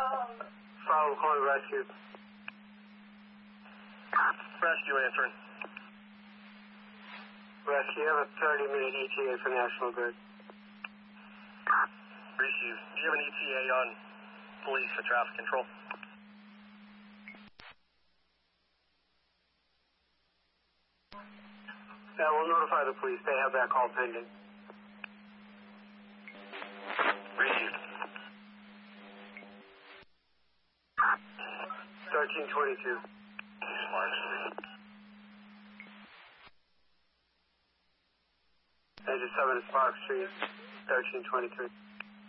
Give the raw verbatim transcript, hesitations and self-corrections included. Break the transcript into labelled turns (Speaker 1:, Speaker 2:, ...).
Speaker 1: Follow calling rescue.
Speaker 2: Rescue answering.
Speaker 1: Rescue, you have a thirty minute E T A for National Grid.
Speaker 2: Receive. Do you have an E T A on police for traffic control?
Speaker 1: Yeah, we'll notify the police. They have that call pending.
Speaker 2: Received.
Speaker 1: thirteen twenty-two.
Speaker 2: Smart Street.
Speaker 1: Engine seven to Spark Street, thirteen twenty-three.